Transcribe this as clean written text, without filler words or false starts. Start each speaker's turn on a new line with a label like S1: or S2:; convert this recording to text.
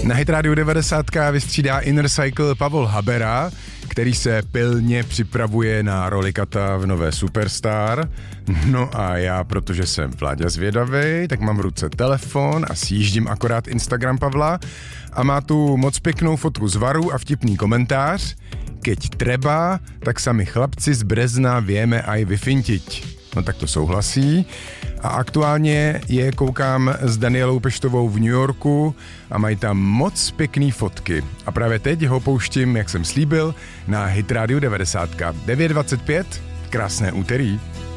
S1: Na Hit Radio 90 vystřídá Inner Cycle Pavel Habera, který se pilně připravuje na roli Kata v nové Superstar. No a já, protože jsem Vláďa zvědavej, tak mám v ruce telefon a sjíždím akorát Instagram Pavla a má tu moc pěknou fotku z varu a vtipný komentář. Keď treba, tak sami chlapci z Brezna vieme aj vyfintiť. No tak to souhlasí. A aktuálně je koukám s Danielou Peštovou v New Yorku a mají tam moc pěkný fotky. A právě teď ho pouštím, jak jsem slíbil, na Hit Radio 90. 9:25. Krásné úterý.